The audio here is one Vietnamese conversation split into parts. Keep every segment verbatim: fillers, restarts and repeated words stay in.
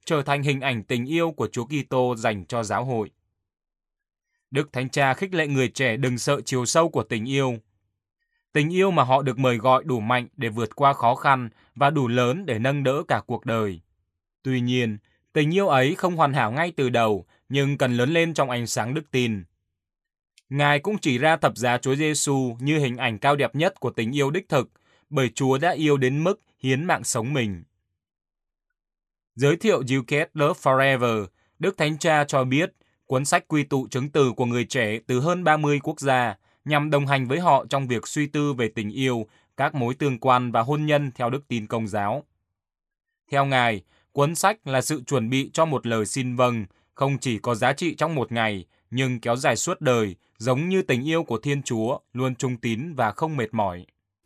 trở thành hình ảnh tình yêu của Chúa Kitô dành cho giáo hội. Đức Thánh Cha khích lệ người trẻ đừng sợ chiều sâu của tình yêu. Tình yêu mà họ được mời gọi đủ mạnh để vượt qua khó khăn và đủ lớn để nâng đỡ cả cuộc đời. Tuy nhiên, tình yêu ấy không hoàn hảo ngay từ đầu, nhưng cần lớn lên trong ánh sáng đức tin. Ngài cũng chỉ ra thập giá Chúa Giêsu như hình ảnh cao đẹp nhất của tình yêu đích thực, bởi Chúa đã yêu đến mức hiến mạng sống mình. Giới thiệu You Get Love Forever, Đức Thánh Cha cho biết cuốn sách quy tụ chứng từ của người trẻ từ hơn ba mươi quốc gia nhằm đồng hành với họ trong việc suy tư về tình yêu, các mối tương quan và hôn nhân theo đức tin Công giáo. Theo Ngài, cuốn sách là sự chuẩn bị cho một lời xin vâng, không chỉ có giá trị trong một ngày, nhưng kéo dài suốt đời, giống như tình yêu của Thiên Chúa, luôn trung tín và không mệt mỏi.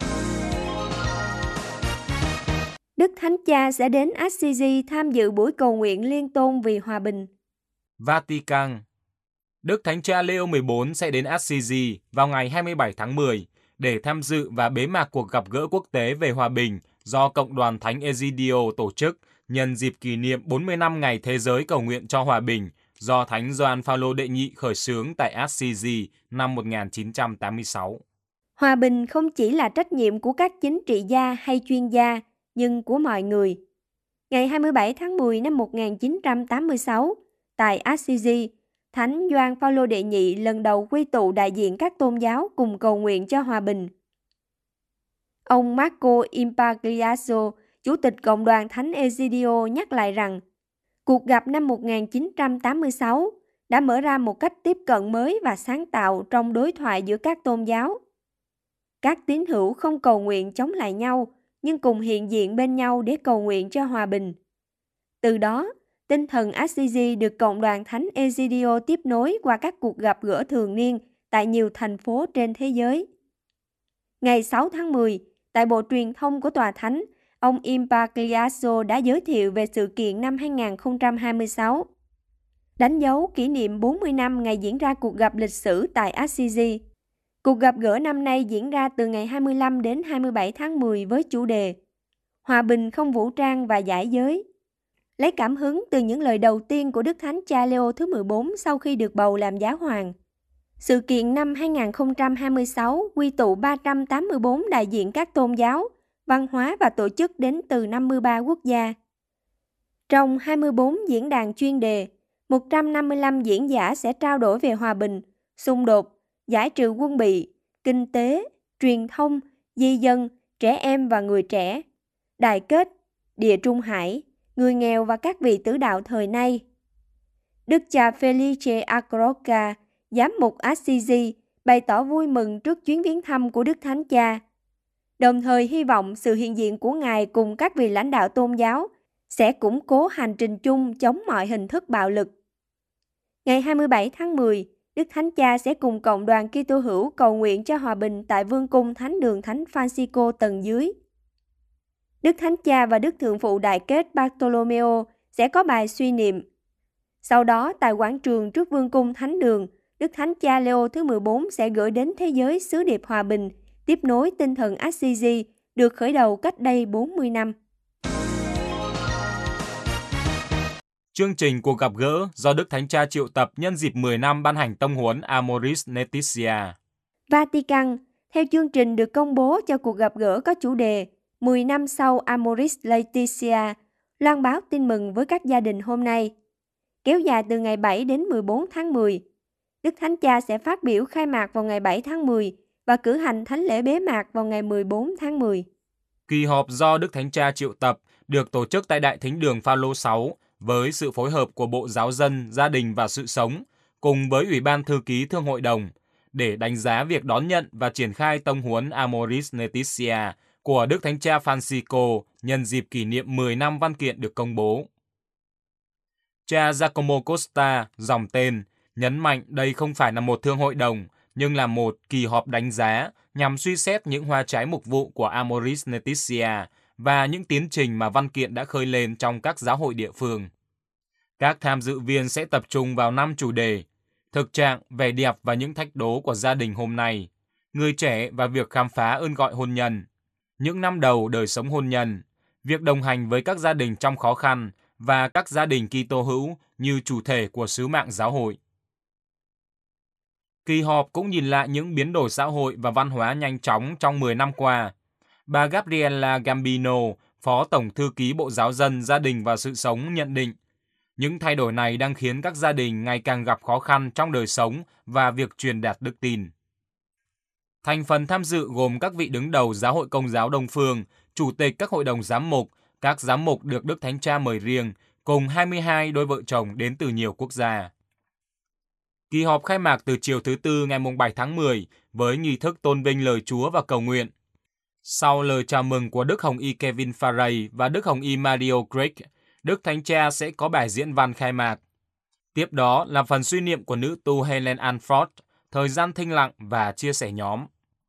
Đức Thánh Cha sẽ đến Assisi tham dự buổi cầu nguyện liên tôn vì hòa bình. Vatican. Đức Thánh Cha Leo mười bốn sẽ đến Assisi vào ngày hai mươi bảy tháng mười để tham dự và bế mạc cuộc gặp gỡ quốc tế về hòa bình do Cộng đoàn Thánh Egidio tổ chức nhân dịp kỷ niệm bốn mươi năm Ngày Thế giới cầu nguyện cho hòa bình do Thánh Gioan Phaolô đệ nhị khởi xướng tại Assisi năm một nghìn chín trăm tám mươi sáu. Hòa bình không chỉ là trách nhiệm của các chính trị gia hay chuyên gia, nhưng của mọi người. Ngày hai mươi bảy tháng mười năm một nghìn chín trăm tám mươi sáu, tại Assisi, Thánh Gioan Phaolô đệ nhị lần đầu quy tụ đại diện các tôn giáo cùng cầu nguyện cho hòa bình. Ông Marco Impagliazzo, Chủ tịch Cộng đoàn Thánh Egidio nhắc lại rằng, cuộc gặp năm một nghìn chín trăm tám mươi sáu đã mở ra một cách tiếp cận mới và sáng tạo trong đối thoại giữa các tôn giáo. Các tín hữu không cầu nguyện chống lại nhau, nhưng cùng hiện diện bên nhau để cầu nguyện cho hòa bình. Từ đó, tinh thần Assisi được Cộng đoàn Thánh Egidio tiếp nối qua các cuộc gặp gỡ thường niên tại nhiều thành phố trên thế giới. Ngày sáu tháng mười, tại Bộ Truyền thông của Tòa Thánh, ông Impagliazzo đã giới thiệu về sự kiện năm hai nghìn không trăm hai mươi sáu, đánh dấu kỷ niệm bốn mươi năm ngày diễn ra cuộc gặp lịch sử tại Assisi. Cuộc gặp gỡ năm nay diễn ra từ ngày hai mươi lăm đến hai mươi bảy tháng mười với chủ đề Hòa bình không vũ trang và giải giới. Lấy cảm hứng từ những lời đầu tiên của Đức Thánh Cha Leo thứ mười bốn sau khi được bầu làm giáo hoàng. Sự kiện năm hai nghìn không trăm hai mươi sáu quy tụ ba trăm tám mươi tư đại diện các tôn giáo, văn hóa và tổ chức đến từ năm mươi ba quốc gia. Trong hai mươi tư diễn đàn chuyên đề, một trăm năm mươi lăm diễn giả sẽ trao đổi về hòa bình, xung đột, giải trừ quân bị, kinh tế, truyền thông, di dân, trẻ em và người trẻ, đại kết, địa trung hải, người nghèo và các vị tử đạo thời nay. Đức cha Felice Acroca, giám mục Assisi, bày tỏ vui mừng trước chuyến viếng thăm của Đức Thánh Cha, đồng thời hy vọng sự hiện diện của Ngài cùng các vị lãnh đạo tôn giáo sẽ củng cố hành trình chung chống mọi hình thức bạo lực. Ngày hai mươi bảy tháng mười, Đức Thánh Cha sẽ cùng cộng đoàn Kitô hữu cầu nguyện cho hòa bình tại Vương cung Thánh đường Thánh Francisco tầng dưới. Đức Thánh Cha và Đức Thượng phụ Đại kết Bartolomeo sẽ có bài suy niệm. Sau đó, tại quảng trường trước Vương cung Thánh đường, Đức Thánh Cha Leo thứ mười bốn sẽ gửi đến thế giới sứ điệp hòa bình, tiếp nối tinh thần Assisi được khởi đầu cách đây bốn mươi năm. Chương trình cuộc gặp gỡ do Đức Thánh Cha triệu tập nhân dịp mười năm ban hành tông huấn Amoris Laetitia. Vatican, theo chương trình được công bố cho cuộc gặp gỡ có chủ đề mười năm sau Amoris Laetitia, loan báo tin mừng với các gia đình hôm nay. Kéo dài từ ngày bảy đến mười bốn tháng mười. Đức Thánh Cha sẽ phát biểu khai mạc vào ngày bảy tháng mười và cử hành thánh lễ bế mạc vào ngày mười bốn tháng mười. Kỳ họp do Đức Thánh Cha triệu tập được tổ chức tại Đại Thính đường Phaolô sáu với sự phối hợp của Bộ Giáo dân, Gia đình và Sự sống cùng với Ủy ban Thư ký Thương hội đồng để đánh giá việc đón nhận và triển khai tông huấn Amoris Laetitia của Đức Thánh Cha Francisco nhân dịp kỷ niệm mười năm văn kiện được công bố. Cha Giacomo Costa, dòng tên, nhấn mạnh đây không phải là một thương hội đồng, nhưng là một kỳ họp đánh giá nhằm suy xét những hoa trái mục vụ của Amoris Laetitia và những tiến trình mà văn kiện đã khơi lên trong các giáo hội địa phương. Các tham dự viên sẽ tập trung vào năm chủ đề: thực trạng, vẻ đẹp và những thách đố của gia đình hôm nay, người trẻ và việc khám phá ơn gọi hôn nhân, những năm đầu đời sống hôn nhân, việc đồng hành với các gia đình trong khó khăn và các gia đình Kitô hữu như chủ thể của sứ mạng giáo hội. Kỳ họp cũng nhìn lại những biến đổi xã hội và văn hóa nhanh chóng trong mười năm qua. Bà Gabriela Gambino, Phó Tổng Thư ký Bộ Giáo dân, Gia đình và Sự sống nhận định, những thay đổi này đang khiến các gia đình ngày càng gặp khó khăn trong đời sống và việc truyền đạt đức tin. Thành phần tham dự gồm các vị đứng đầu Giáo hội Công giáo Đông phương, chủ tịch các hội đồng giám mục, các giám mục được Đức Thánh Cha mời riêng, cùng hai mươi hai đôi vợ chồng đến từ nhiều quốc gia. Kỳ họp khai mạc từ chiều thứ Tư ngày bảy tháng mười với nghi thức tôn vinh lời Chúa và cầu nguyện. Sau lời chào mừng của Đức Hồng Y Kevin Farray và Đức Hồng Y Mario Craig, Đức Thánh Cha sẽ có bài diễn văn khai mạc. Tiếp đó là phần suy niệm của nữ tu Helen Alford, thời gian thinh lặng và chia sẻ nhóm.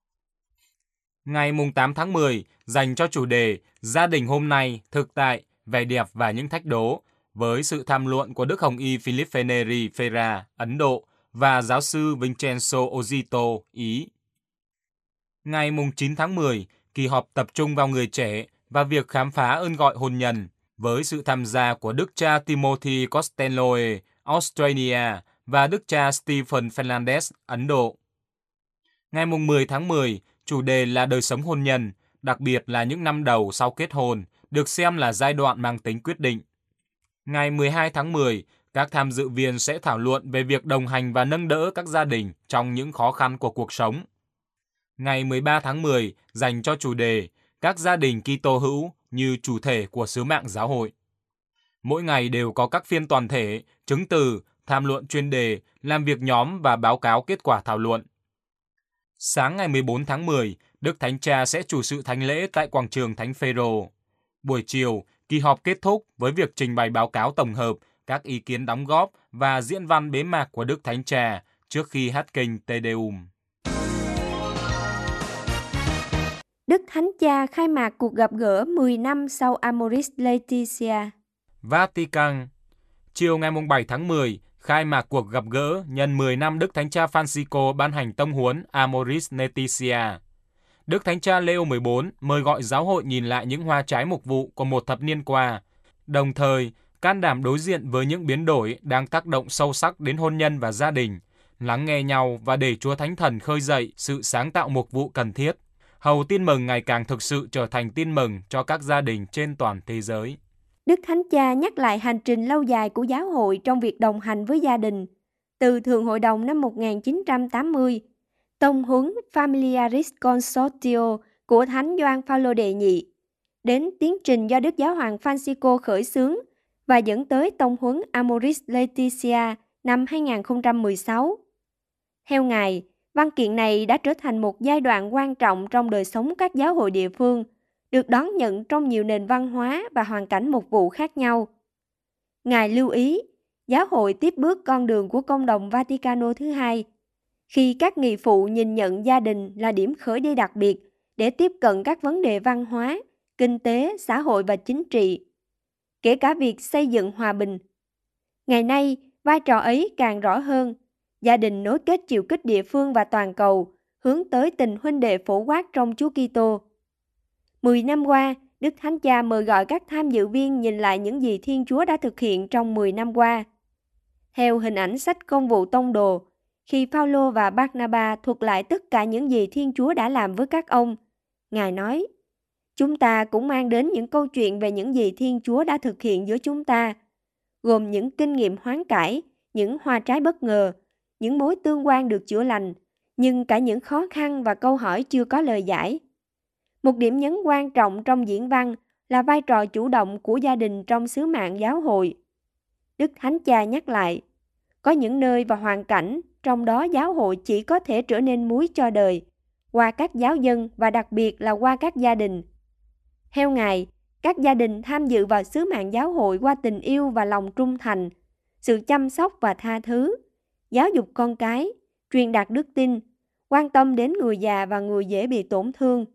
Ngày tám tháng mười dành cho chủ đề Gia đình hôm nay, thực tại, vẻ đẹp và những thách đố, với sự tham luận của Đức Hồng Y Philippe Neri Ferra, Ấn Độ, và giáo sư Vincenzo Ozito, Ý. Ngày chín tháng mười, kỳ họp tập trung vào người trẻ và việc khám phá ơn gọi hôn nhân, với sự tham gia của Đức cha Timothy Costelloe, Australia, và Đức cha Stephen Fernandez, Ấn Độ. Ngày mười tháng mười, chủ đề là đời sống hôn nhân, đặc biệt là những năm đầu sau kết hôn, được xem là giai đoạn mang tính quyết định. Ngày mười hai tháng mười, các tham dự viên sẽ thảo luận về việc đồng hành và nâng đỡ các gia đình trong những khó khăn của cuộc sống. Ngày mười ba tháng mười dành cho chủ đề các gia đình Kitô hữu như chủ thể của sứ mạng giáo hội. Mỗi ngày đều có các phiên toàn thể, chứng từ, tham luận chuyên đề, làm việc nhóm và báo cáo kết quả thảo luận. Sáng ngày mười bốn tháng mười, Đức Thánh Cha sẽ chủ sự thánh lễ tại quảng trường Thánh Phêrô. Buổi chiều, kỳ họp kết thúc với việc trình bày báo cáo tổng hợp, các ý kiến đóng góp và diễn văn bế mạc của Đức Thánh Cha trước khi hát kinh Te Deum. Đức Thánh Cha khai mạc cuộc gặp gỡ mười năm sau Amoris Laetitia. Vatican. Chiều ngày bảy tháng mười, khai mạc cuộc gặp gỡ nhân mười năm Đức Thánh Cha Francisco ban hành tông huấn Amoris Laetitia. Đức Thánh Cha Leo mười bốn mời gọi giáo hội nhìn lại những hoa trái mục vụ của một thập niên qua, đồng thời can đảm đối diện với những biến đổi đang tác động sâu sắc đến hôn nhân và gia đình, lắng nghe nhau và để Chúa Thánh Thần khơi dậy sự sáng tạo mục vụ cần thiết, hầu tin mừng ngày càng thực sự trở thành tin mừng cho các gia đình trên toàn thế giới. Đức Thánh Cha nhắc lại hành trình lâu dài của giáo hội trong việc đồng hành với gia đình, từ Thượng Hội đồng năm một nghìn chín trăm tám mươi, tông huấn Familiaris Consortio của Thánh Gioan Phaolô đệ nhị, đến tiến trình do Đức Giáo hoàng Francisco khởi xướng và dẫn tới tông huấn Amoris Laetitia năm hai nghìn không trăm mười sáu. Theo Ngài, văn kiện này đã trở thành một giai đoạn quan trọng trong đời sống các giáo hội địa phương, được đón nhận trong nhiều nền văn hóa và hoàn cảnh mục vụ khác nhau. Ngài lưu ý, giáo hội tiếp bước con đường của công đồng Vaticano thứ hai, khi các nghị phụ nhìn nhận gia đình là điểm khởi đi đặc biệt để tiếp cận các vấn đề văn hóa, kinh tế, xã hội và chính trị, kể cả việc xây dựng hòa bình. Ngày nay, vai trò ấy càng rõ hơn. Gia đình nối kết chiều kích địa phương và toàn cầu, hướng tới tình huynh đệ phổ quát trong Chúa Kitô. Mười năm qua, Đức Thánh Cha mời gọi các tham dự viên nhìn lại những gì Thiên Chúa đã thực hiện trong mười năm qua. Theo hình ảnh sách Công vụ Tông đồ, khi Phaolô và Barnaba thuật lại tất cả những gì Thiên Chúa đã làm với các ông, Ngài nói, chúng ta cũng mang đến những câu chuyện về những gì Thiên Chúa đã thực hiện giữa chúng ta, gồm những kinh nghiệm hoán cải, những hoa trái bất ngờ, những mối tương quan được chữa lành, nhưng cả những khó khăn và câu hỏi chưa có lời giải. Một điểm nhấn quan trọng trong diễn văn là vai trò chủ động của gia đình trong sứ mạng giáo hội. Đức Thánh Cha nhắc lại, có những nơi và hoàn cảnh trong đó giáo hội chỉ có thể trở nên muối cho đời, qua các giáo dân và đặc biệt là qua các gia đình. Theo Ngài, các gia đình tham dự vào sứ mạng giáo hội qua tình yêu và lòng trung thành, sự chăm sóc và tha thứ, giáo dục con cái, truyền đạt đức tin, quan tâm đến người già và người dễ bị tổn thương.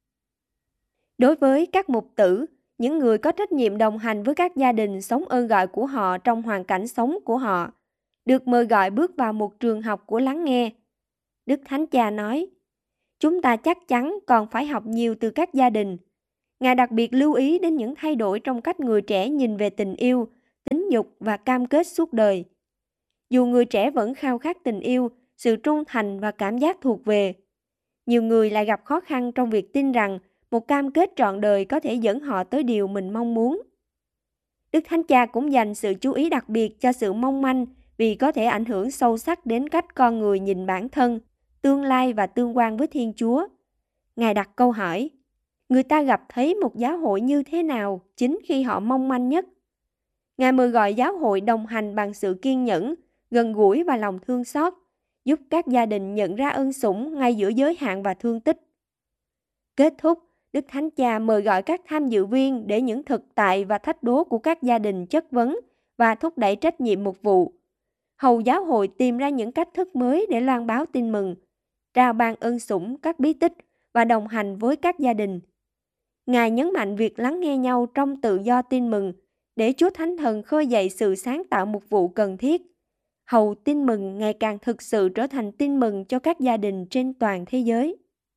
Đối với các mục tử, những người có trách nhiệm đồng hành với các gia đình sống ơn gọi của họ trong hoàn cảnh sống của họ, được mời gọi bước vào một trường học của lắng nghe. Đức Thánh Cha nói, chúng ta chắc chắn còn phải học nhiều từ các gia đình. Ngài đặc biệt lưu ý đến những thay đổi trong cách người trẻ nhìn về tình yêu, tính dục và cam kết suốt đời. Dù người trẻ vẫn khao khát tình yêu, sự trung thành và cảm giác thuộc về, nhiều người lại gặp khó khăn trong việc tin rằng một cam kết trọn đời có thể dẫn họ tới điều mình mong muốn. Đức Thánh Cha cũng dành sự chú ý đặc biệt cho sự mong manh vì có thể ảnh hưởng sâu sắc đến cách con người nhìn bản thân, tương lai và tương quan với Thiên Chúa. Ngài đặt câu hỏi, người ta gặp thấy một giáo hội như thế nào chính khi họ mong manh nhất? Ngài mời gọi giáo hội đồng hành bằng sự kiên nhẫn, gần gũi và lòng thương xót, giúp các gia đình nhận ra ân sủng ngay giữa giới hạn và thương tích. Kết thúc, Đức Thánh Cha mời gọi các tham dự viên để những thực tại và thách đố của các gia đình chất vấn và thúc đẩy trách nhiệm mục vụ. Hầu giáo hội tìm ra những cách thức mới để loan báo tin mừng, trao ban ân sủng các bí tích và đồng hành với các gia đình. Ngài nhấn mạnh việc lắng nghe nhau trong tự do tin mừng để Chúa Thánh Thần khơi dậy sự sáng tạo mục vụ cần thiết. Hầu tin mừng ngày càng thực sự trở thành tin mừng cho các gia đình trên toàn thế giới.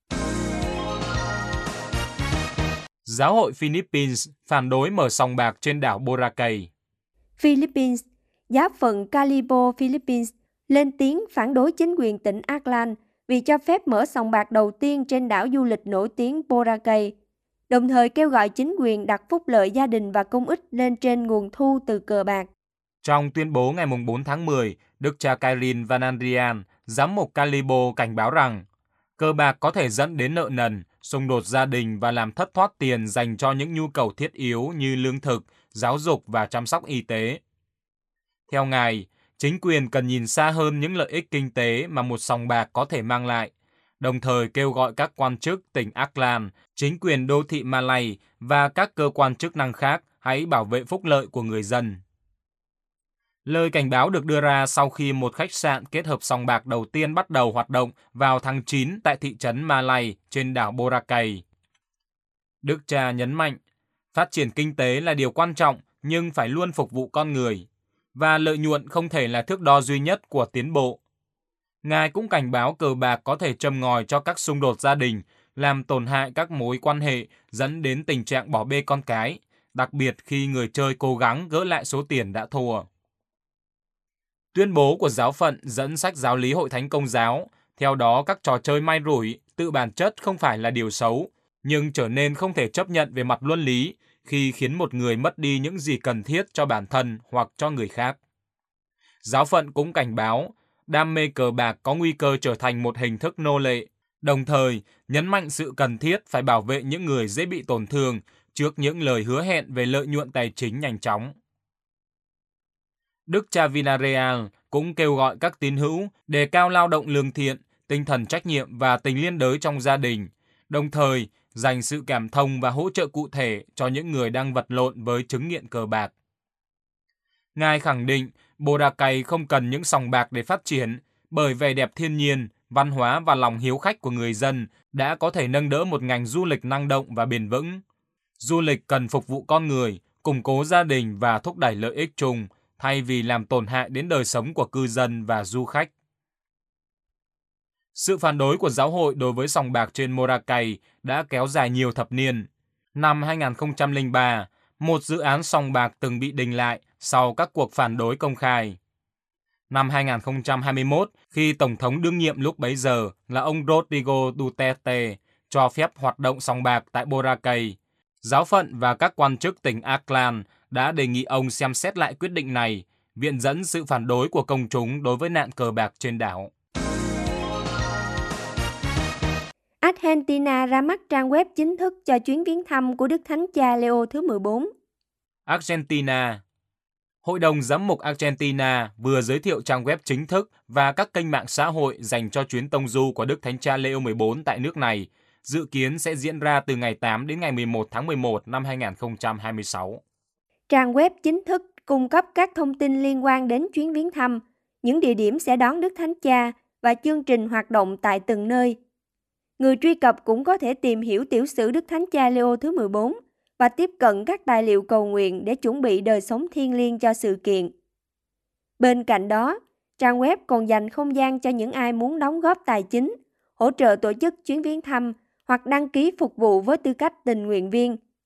Giáo hội Philippines phản đối mở sòng bạc trên đảo Boracay. Philippines, giáo phận Calibo, Philippines lên tiếng phản đối chính quyền tỉnh Aklan vì cho phép mở sòng bạc đầu tiên trên đảo du lịch nổi tiếng Boracay, đồng thời kêu gọi chính quyền đặt phúc lợi gia đình và công ích lên trên nguồn thu từ cờ bạc. Trong tuyên bố ngày bốn tháng mười, Đức cha Kairin Vanandrian, giám mục Calibo cảnh báo rằng cờ bạc có thể dẫn đến nợ nần, xung đột gia đình và làm thất thoát tiền dành cho những nhu cầu thiết yếu như lương thực, giáo dục và chăm sóc y tế. Theo Ngài, chính quyền cần nhìn xa hơn những lợi ích kinh tế mà một sòng bạc có thể mang lại, đồng thời kêu gọi các quan chức tỉnh Aklan, chính quyền đô thị Malay và các cơ quan chức năng khác hãy bảo vệ phúc lợi của người dân. Lời cảnh báo được đưa ra sau khi một khách sạn kết hợp sòng bạc đầu tiên bắt đầu hoạt động vào tháng chín tại thị trấn Malay trên đảo Boracay. Đức cha nhấn mạnh, phát triển kinh tế là điều quan trọng nhưng phải luôn phục vụ con người, và lợi nhuận không thể là thước đo duy nhất của tiến bộ. Ngài cũng cảnh báo cờ bạc có thể châm ngòi cho các xung đột gia đình, làm tổn hại các mối quan hệ, dẫn đến tình trạng bỏ bê con cái, đặc biệt khi người chơi cố gắng gỡ lại số tiền đã thua. Tuyên bố của giáo phận dẫn sách giáo lý Hội Thánh Công giáo, theo đó các trò chơi may rủi tự bản chất không phải là điều xấu, nhưng trở nên không thể chấp nhận về mặt luân lý khi khiến một người mất đi những gì cần thiết cho bản thân hoặc cho người khác. Giáo phận cũng cảnh báo, đam mê cờ bạc có nguy cơ trở thành một hình thức nô lệ, đồng thời nhấn mạnh sự cần thiết phải bảo vệ những người dễ bị tổn thương trước những lời hứa hẹn về lợi nhuận tài chính nhanh chóng. Đức cha Villarreal cũng kêu gọi các tín hữu đề cao lao động lương thiện, tinh thần trách nhiệm và tình liên đới trong gia đình, đồng thời dành sự cảm thông và hỗ trợ cụ thể cho những người đang vật lộn với chứng nghiện cờ bạc. Ngài khẳng định Boracay không cần những sòng bạc để phát triển, bởi vẻ đẹp thiên nhiên, văn hóa và lòng hiếu khách của người dân đã có thể nâng đỡ một ngành du lịch năng động và bền vững. Du lịch cần phục vụ con người, củng cố gia đình và thúc đẩy lợi ích chung, thay vì làm tổn hại đến đời sống của cư dân và du khách. Sự phản đối của giáo hội đối với sòng bạc trên Boracay đã kéo dài nhiều thập niên. Năm hai không không ba, một dự án sòng bạc từng bị đình lại sau các cuộc phản đối công khai. Năm hai không hai mốt, khi Tổng thống đương nhiệm lúc bấy giờ là ông Rodrigo Duterte cho phép hoạt động sòng bạc tại Boracay, giáo phận và các quan chức tỉnh Aklan đã đề nghị ông xem xét lại quyết định này, viện dẫn sự phản đối của công chúng đối với nạn cờ bạc trên đảo. Argentina ra mắt trang web chính thức cho chuyến viếng thăm của Đức Thánh Cha Leo thứ mười bốn. Argentina. Hội đồng Giám mục Argentina vừa giới thiệu trang web chính thức và các kênh mạng xã hội dành cho chuyến tông du của Đức Thánh Cha Leo mười bốn tại nước này, dự kiến sẽ diễn ra từ ngày tám đến ngày mười một tháng mười một năm hai không hai sáu. Trang web chính thức cung cấp các thông tin liên quan đến chuyến viếng thăm, những địa điểm sẽ đón Đức Thánh Cha và chương trình hoạt động tại từng nơi. Người truy cập cũng có thể tìm hiểu tiểu sử Đức Thánh Cha Leo thứ mười bốn và tiếp cận các tài liệu cầu nguyện để chuẩn bị đời sống thiêng liêng cho sự kiện. Bên cạnh đó, trang web còn dành không gian cho những ai muốn đóng góp tài chính, hỗ trợ tổ chức chuyến viếng thăm hoặc đăng ký phục vụ với tư cách tình nguyện viên.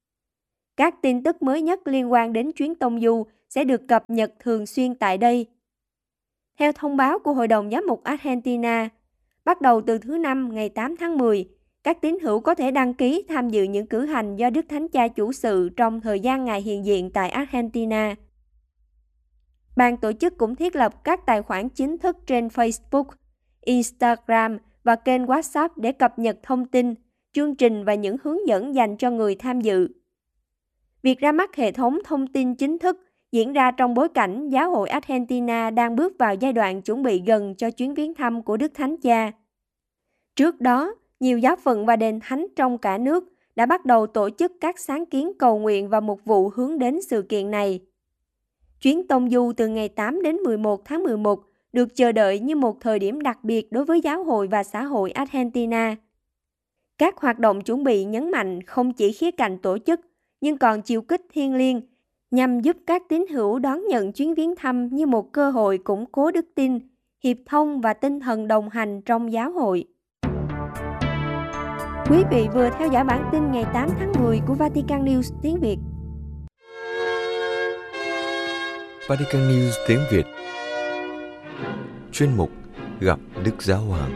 Các tin tức mới nhất liên quan đến chuyến tông du sẽ được cập nhật thường xuyên tại đây. Theo thông báo của Hội đồng Giám mục Argentina, bắt đầu từ thứ Năm ngày tám tháng mười, các tín hữu có thể đăng ký tham dự những cử hành do Đức Thánh Cha chủ sự trong thời gian Ngài hiện diện tại Argentina. Ban tổ chức cũng thiết lập các tài khoản chính thức trên Facebook, Instagram và kênh WhatsApp để cập nhật thông tin, chương trình và những hướng dẫn dành cho người tham dự. Việc ra mắt hệ thống thông tin chính thức diễn ra trong bối cảnh Giáo hội Argentina đang bước vào giai đoạn chuẩn bị gần cho chuyến viếng thăm của Đức Thánh Cha. Trước đó, nhiều giáo phận và đền thánh trong cả nước đã bắt đầu tổ chức các sáng kiến cầu nguyện và mục vụ hướng đến sự kiện này. Chuyến tông du từ ngày tám đến mười một tháng mười một được chờ đợi như một thời điểm đặc biệt đối với giáo hội và xã hội Argentina. Các hoạt động chuẩn bị nhấn mạnh không chỉ khía cạnh tổ chức, nhưng còn chiều kích thiêng liêng, nhằm giúp các tín hữu đón nhận chuyến viếng thăm như một cơ hội củng cố đức tin, hiệp thông và tinh thần đồng hành trong giáo hội. Quý vị vừa theo dõi bản tin ngày tám tháng mười của Vatican News tiếng Việt. Vatican News tiếng Việt. Chuyên mục Gặp Đức Giáo Hoàng.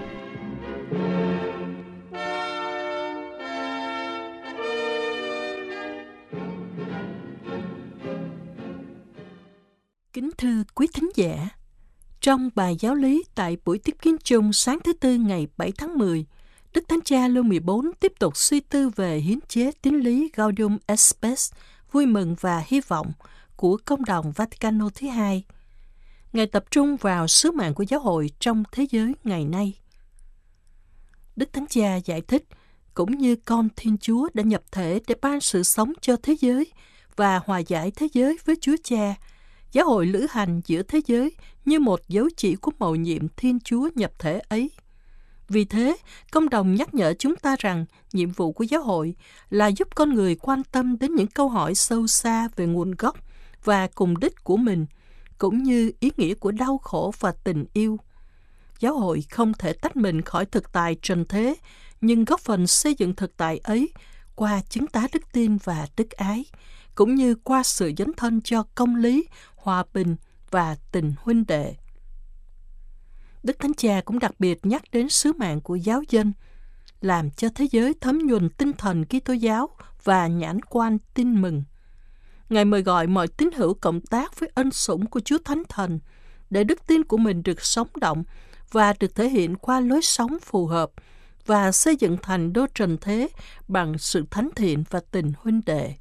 Kính thưa quý thính giả, trong bài giáo lý tại buổi tiếp kiến chung sáng thứ Tư ngày bảy tháng mười, Đức Thánh Cha Leo mười bốn tiếp tục suy tư về hiến chế tín lý Gaudium et Spes, vui mừng và hy vọng của công đồng Vaticano thứ hai. Ngài tập trung vào sứ mạng của giáo hội trong thế giới ngày nay. Đức Thánh Cha giải thích, cũng như con Thiên Chúa đã nhập thể để ban sự sống cho thế giới và hòa giải thế giới với Chúa Cha, giáo hội lữ hành giữa thế giới như một dấu chỉ của mầu nhiệm Thiên Chúa nhập thể ấy. Vì thế, công đồng nhắc nhở chúng ta rằng nhiệm vụ của giáo hội là giúp con người quan tâm đến những câu hỏi sâu xa về nguồn gốc và cùng đích của mình, cũng như ý nghĩa của đau khổ và tình yêu. Giáo hội không thể tách mình khỏi thực tại trần thế, nhưng góp phần xây dựng thực tại ấy qua chứng tá đức tin và đức ái, cũng như qua sự dấn thân cho công lý, hòa bình và tình huynh đệ. Đức Thánh Cha cũng đặc biệt nhắc đến sứ mạng của giáo dân, làm cho thế giới thấm nhuần tinh thần Kitô giáo và nhãn quan tin mừng. Ngài mời gọi mọi tín hữu cộng tác với ân sủng của Chúa Thánh Thần, để đức tin của mình được sống động và được thể hiện qua lối sống phù hợp, và xây dựng thành đô trần thế bằng sự thánh thiện và tình huynh đệ.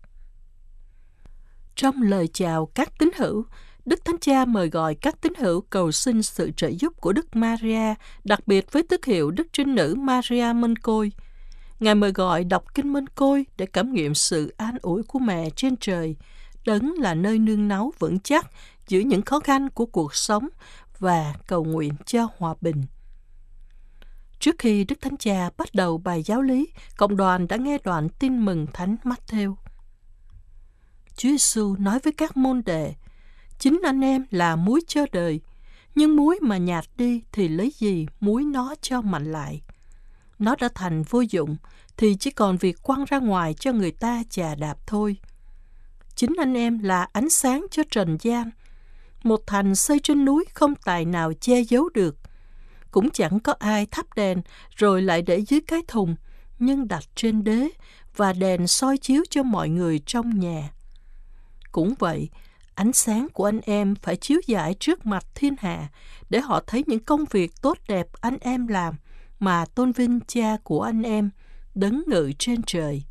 Trong lời chào các tín hữu, Đức Thánh Cha mời gọi các tín hữu cầu xin sự trợ giúp của Đức Maria, đặc biệt với tước hiệu Đức Trinh Nữ Maria Mân Côi. Ngài mời gọi đọc Kinh Mân Côi để cảm nghiệm sự an ủi của mẹ trên trời, đấng là nơi nương náu vững chắc giữa những khó khăn của cuộc sống, và cầu nguyện cho hòa bình. Trước khi Đức Thánh Cha bắt đầu bài giáo lý, cộng đoàn đã nghe đoạn tin mừng Thánh Mát-thêu. Chúa Giêsu nói với các môn đệ, chính anh em là muối cho đời, nhưng muối mà nhạt đi thì lấy gì muối nó cho mặn lại. Nó đã thành vô dụng thì chỉ còn việc quăng ra ngoài cho người ta chà đạp thôi. Chính anh em là ánh sáng cho trần gian. Một thành xây trên núi không tài nào che giấu được. Cũng chẳng có ai thắp đèn rồi lại để dưới cái thùng, nhưng đặt trên đế, và đèn soi chiếu cho mọi người trong nhà. Cũng vậy, ánh sáng của anh em phải chiếu rải trước mặt thiên hạ, để họ thấy những công việc tốt đẹp anh em làm, mà tôn vinh Cha của anh em, đấng ngự trên trời.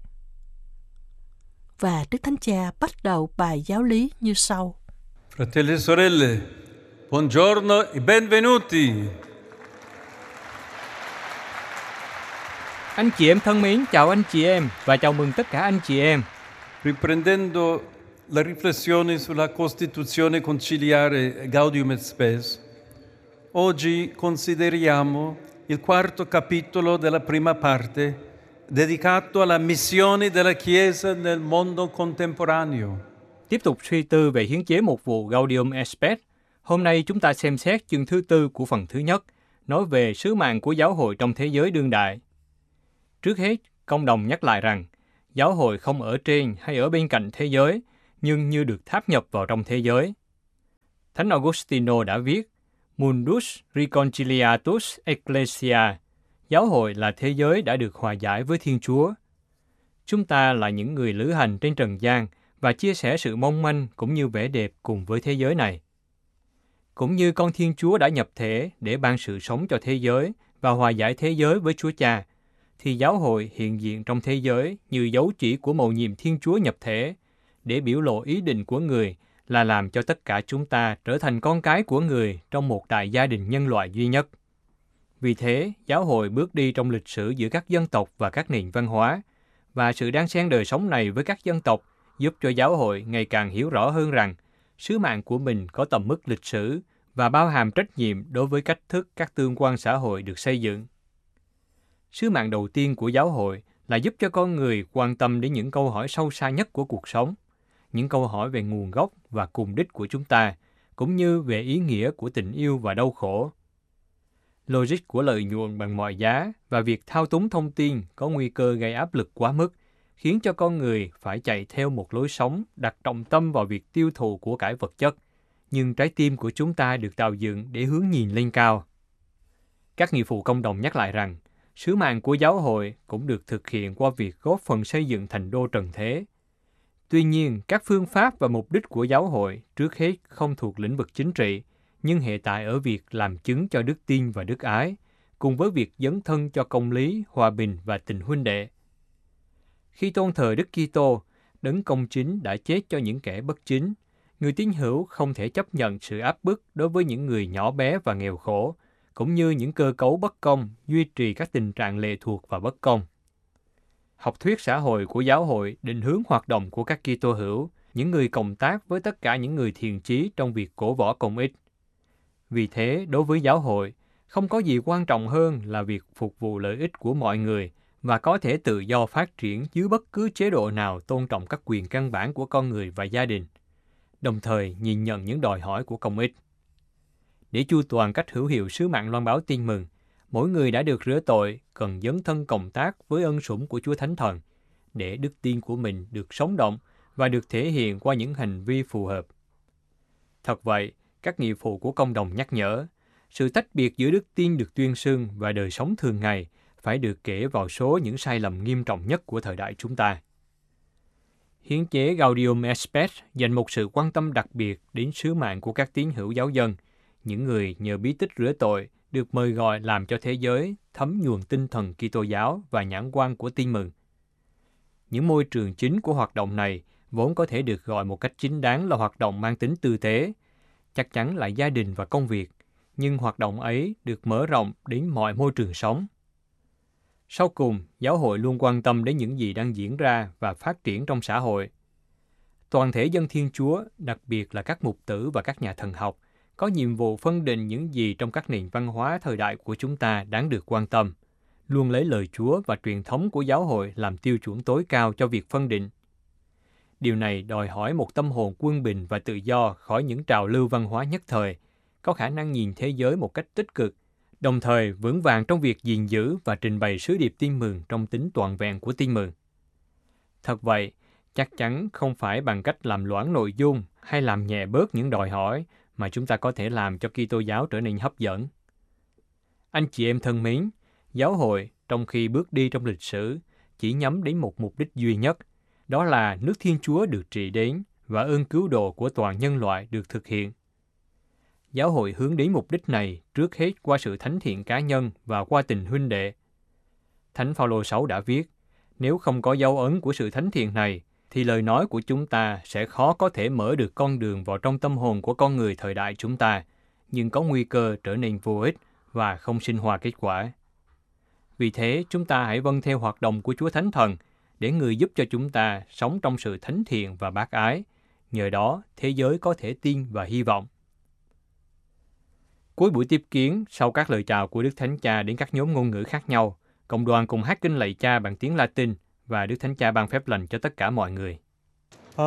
Và Đức Thánh Cha bắt đầu bài giáo lý như sau. Fratelli e sorelle, buongiorno e benvenuti. Anh chị em thân mến, chào anh chị em và chào mừng tất cả anh chị em. Riprendendo la riflessione sulla Costituzione conciliare Gaudium et Spes, oggi consideriamo il quarto capitolo della prima parte dedicato alla missione della Chiesa nel mondo contemporaneo. Tiếp tục suy tư về hiến chế mục vụ Gaudium et Spes. Hôm nay chúng ta xem xét chương thứ tư của phần thứ nhất, nói về sứ mạng của giáo hội trong thế giới đương đại. Trước hết, công đồng nhắc lại rằng, giáo hội không ở trên hay ở bên cạnh thế giới, nhưng như được tháp nhập vào trong thế giới. Thánh Augustino đã viết, Mundus reconciliatus ecclesia, giáo hội là thế giới đã được hòa giải với Thiên Chúa. Chúng ta là những người lữ hành trên trần gian và chia sẻ sự mong manh cũng như vẻ đẹp cùng với thế giới này. Cũng như con Thiên Chúa đã nhập thể để ban sự sống cho thế giới và hòa giải thế giới với Chúa Cha, thì giáo hội hiện diện trong thế giới như dấu chỉ của mầu nhiệm Thiên Chúa nhập thể, để biểu lộ ý định của người là làm cho tất cả chúng ta trở thành con cái của người trong một đại gia đình nhân loại duy nhất. Vì thế, giáo hội bước đi trong lịch sử giữa các dân tộc và các nền văn hóa, và sự đan xen đời sống này với các dân tộc giúp cho giáo hội ngày càng hiểu rõ hơn rằng sứ mạng của mình có tầm mức lịch sử và bao hàm trách nhiệm đối với cách thức các tương quan xã hội được xây dựng. Sứ mạng đầu tiên của giáo hội là giúp cho con người quan tâm đến những câu hỏi sâu xa nhất của cuộc sống, những câu hỏi về nguồn gốc và cùng đích của chúng ta, cũng như về ý nghĩa của tình yêu và đau khổ. Logic của lợi nhuận bằng mọi giá và việc thao túng thông tin có nguy cơ gây áp lực quá mức, khiến cho con người phải chạy theo một lối sống đặt trọng tâm vào việc tiêu thụ của cải vật chất, nhưng trái tim của chúng ta được tạo dựng để hướng nhìn lên cao. Các nghĩa phụ công đồng nhắc lại rằng, sứ mạng của giáo hội cũng được thực hiện qua việc góp phần xây dựng thành đô trần thế. Tuy nhiên, các phương pháp và mục đích của giáo hội trước hết không thuộc lĩnh vực chính trị, nhưng hệ tại ở việc làm chứng cho đức tin và đức ái, cùng với việc dấn thân cho công lý, hòa bình và tình huynh đệ. Khi tôn thờ Đức Kitô, đấng công chính đã chết cho những kẻ bất chính, người tín hữu không thể chấp nhận sự áp bức đối với những người nhỏ bé và nghèo khổ, cũng như những cơ cấu bất công duy trì các tình trạng lệ thuộc và bất công. Học thuyết xã hội của giáo hội định hướng hoạt động của các Kitô hữu, những người cộng tác với tất cả những người thiện chí trong việc cổ võ công ích. Vì thế, đối với giáo hội, không có gì quan trọng hơn là việc phục vụ lợi ích của mọi người và có thể tự do phát triển dưới bất cứ chế độ nào tôn trọng các quyền căn bản của con người và gia đình, đồng thời nhìn nhận những đòi hỏi của công ích. Để chu toàn cách hữu hiệu sứ mạng loan báo tin mừng, mỗi người đã được rửa tội cần dấn thân cộng tác với ân sủng của Chúa Thánh Thần, để đức tin của mình được sống động và được thể hiện qua những hành vi phù hợp. Thật vậy, các nghĩa phụ của công đồng nhắc nhở, sự tách biệt giữa đức tin được tuyên xưng và đời sống thường ngày phải được kể vào số những sai lầm nghiêm trọng nhất của thời đại chúng ta. Hiến chế Gaudium et Spes dành một sự quan tâm đặc biệt đến sứ mạng của các tín hữu giáo dân, những người nhờ bí tích rửa tội được mời gọi làm cho thế giới thấm nhuần tinh thần Kitô giáo và nhãn quan của tin mừng. Những môi trường chính của hoạt động này vốn có thể được gọi một cách chính đáng là hoạt động mang tính tư tế, chắc chắn là gia đình và công việc, nhưng hoạt động ấy được mở rộng đến mọi môi trường sống. Sau cùng, giáo hội luôn quan tâm đến những gì đang diễn ra và phát triển trong xã hội. Toàn thể dân Thiên Chúa, đặc biệt là các mục tử và các nhà thần học, có nhiệm vụ phân định những gì trong các nền văn hóa thời đại của chúng ta đáng được quan tâm, luôn lấy lời Chúa và truyền thống của giáo hội làm tiêu chuẩn tối cao cho việc phân định. Điều này đòi hỏi một tâm hồn quân bình và tự do khỏi những trào lưu văn hóa nhất thời, có khả năng nhìn thế giới một cách tích cực, đồng thời vững vàng trong việc gìn giữ và trình bày sứ điệp tin mừng trong tính toàn vẹn của tin mừng. Thật vậy, chắc chắn không phải bằng cách làm loãng nội dung hay làm nhẹ bớt những đòi hỏi mà chúng ta có thể làm cho Kitô giáo trở nên hấp dẫn. Anh chị em thân mến, giáo hội trong khi bước đi trong lịch sử chỉ nhắm đến một mục đích duy nhất, đó là nước Thiên Chúa được trị đến và ơn cứu độ của toàn nhân loại được thực hiện. Giáo hội hướng đến mục đích này trước hết qua sự thánh thiện cá nhân và qua tình huynh đệ. Thánh Phaolô sáu đã viết, nếu không có dấu ấn của sự thánh thiện này, thì lời nói của chúng ta sẽ khó có thể mở được con đường vào trong tâm hồn của con người thời đại chúng ta, nhưng có nguy cơ trở nên vô ích và không sinh hoa kết quả. Vì thế, chúng ta hãy vâng theo hoạt động của Chúa Thánh Thần để Người giúp cho chúng ta sống trong sự thánh thiện và bác ái. Nhờ đó, thế giới có thể tin và hy vọng. Cuối buổi tiếp kiến, sau các lời chào của Đức Thánh Cha đến các nhóm ngôn ngữ khác nhau, cộng đoàn cùng hát kinh lạy Cha bằng tiếng Latin và Đức Thánh Cha ban phép lành cho tất cả mọi người.